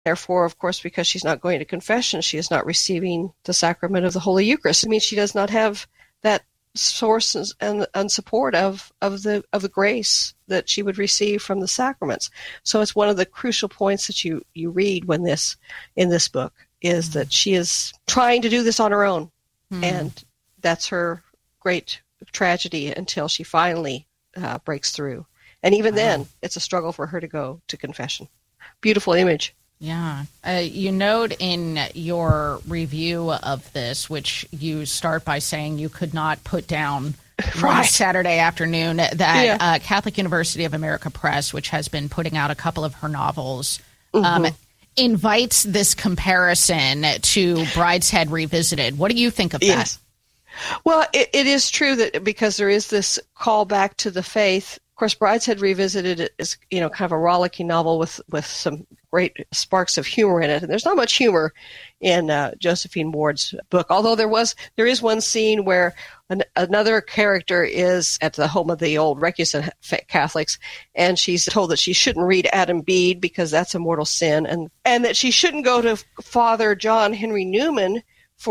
Therefore, of course, because she's not going to confession, she is not receiving the sacrament of the Holy Eucharist. It means she does not have that source and support of the grace that she would receive from the sacraments. So it's one of the crucial points that you read in this book is that she is trying to do this on her own, and that's her great tragedy until she finally breaks through. And even then, it's a struggle for her to go to confession. Beautiful image. Yeah. You note in your review of this, which you start by saying you could not put down one Saturday afternoon, that Catholic University of America Press, which has been putting out a couple of her novels, invites this comparison to Brideshead Revisited. What do you think of that? Yes. Well, it is true that because there is this call back to the faith. Of course, Brideshead Revisited is, kind of a rollicking novel with some great sparks of humor in it. And there's not much humor in Josephine Ward's book, although there is one scene where another character is at the home of the old Recusant Catholics, and she's told that she shouldn't read Adam Bede because that's a mortal sin, and that she shouldn't go to Father John Henry Newman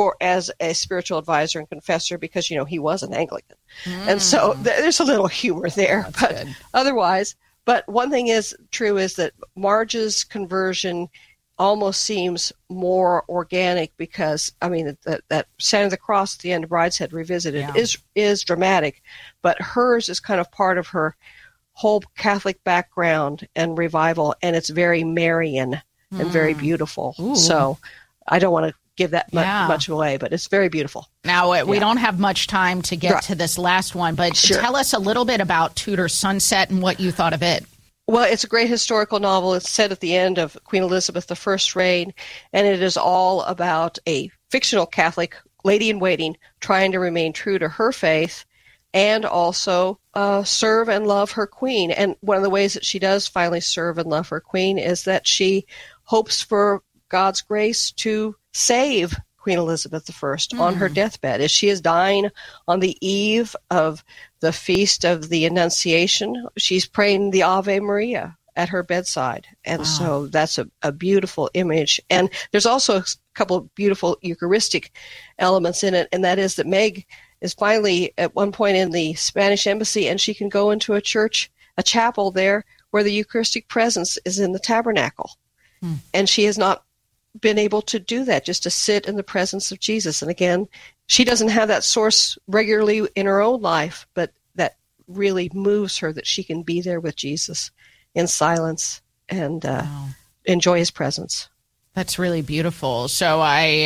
as a spiritual advisor and confessor because, he was an Anglican. And so there's a little humor there. That's but good. Otherwise, but one thing is true is that Marge's conversion almost seems more organic because, that Sign of the Cross at the end of Brideshead Revisited is dramatic, but hers is kind of part of her whole Catholic background and revival, and it's very Marian and very beautiful. Ooh. So I don't want to give that much away, but it's very beautiful. Now, we don't have much time to get to this last one, but tell us a little bit about Tudor Sunset and what you thought of it. Well, it's a great historical novel. It's set at the end of Queen Elizabeth I's reign, and it is all about a fictional Catholic lady-in-waiting trying to remain true to her faith and also serve and love her queen. And one of the ways that she does finally serve and love her queen is that she hopes for God's grace to save Queen Elizabeth I on her deathbed. As she is dying on the eve of the feast of the Annunciation, she's praying the Ave Maria at her bedside. And so that's a beautiful image. And there's also a couple of beautiful Eucharistic elements in it, and that is that Meg is finally at one point in the Spanish embassy, and she can go into a church, a chapel there, where the Eucharistic presence is in the tabernacle. And she has not been able to do that, just to sit in the presence of Jesus. And again, she doesn't have that source regularly in her own life, but that really moves her that she can be there with Jesus in silence and enjoy his presence. That's really beautiful. So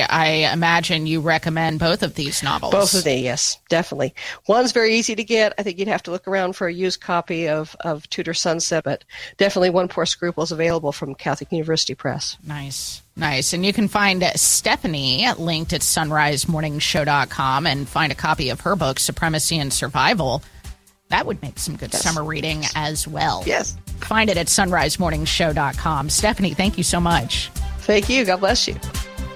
I imagine you recommend both of these novels. Both of them, yes, definitely. One's very easy to get. I think you'd have to look around for a used copy of Tudor Sunset, but definitely One Poor Scruple is available from Catholic University Press. Nice. And you can find Stephanie linked at sunrisemorningshow.com and find a copy of her book, Supremacy and Survival. That would make some good summer reading as well. Yes. Find it at sunrisemorningshow.com. Stephanie, thank you so much. Thank you. God bless you.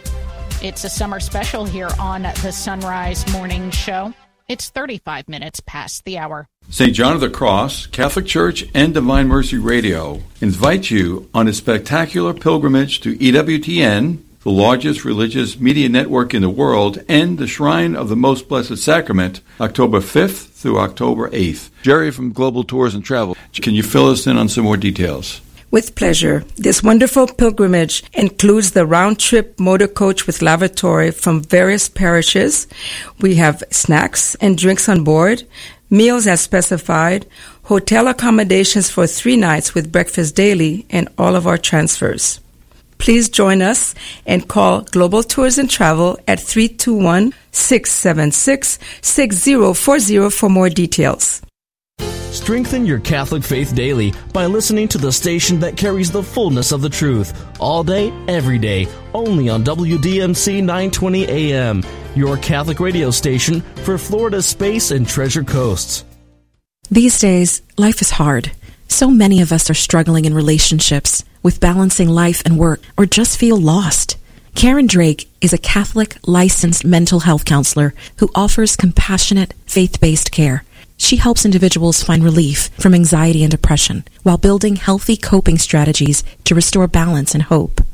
It's a summer special here on the Sunrise Morning Show. It's 35 minutes past the hour. St. John of the Cross, Catholic Church, and Divine Mercy Radio invite you on a spectacular pilgrimage to EWTN, the largest religious media network in the world, and the Shrine of the Most Blessed Sacrament, October 5th through October 8th. Jerry from Global Tours and Travel, can you fill us in on some more details? With pleasure. This wonderful pilgrimage includes the round-trip motor coach with lavatory from various parishes. We have snacks and drinks on board, meals as specified, hotel accommodations for 3 nights with breakfast daily, and all of our transfers. Please join us and call Global Tours and Travel at 321-676-6040 for more details. Strengthen your Catholic faith daily by listening to the station that carries the fullness of the truth, all day, every day, only on WDMC 920 AM, your Catholic radio station for Florida's Space and Treasure Coasts. These days, life is hard. So many of us are struggling in relationships, with balancing life and work, or just feel lost. Karen Drake is a Catholic licensed mental health counselor who offers compassionate, faith-based care. She helps individuals find relief from anxiety and depression while building healthy coping strategies to restore balance and hope.